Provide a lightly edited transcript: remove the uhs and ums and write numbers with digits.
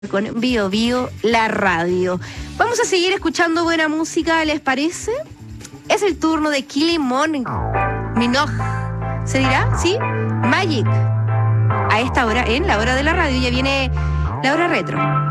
Con Bio Bio, la radio. Vamos a seguir escuchando buena música, ¿les parece? Es el turno de Kylie Minogue. ¿Se dirá? ¿Sí? Magic. A esta hora, en la hora de la radio, ya viene la hora retro.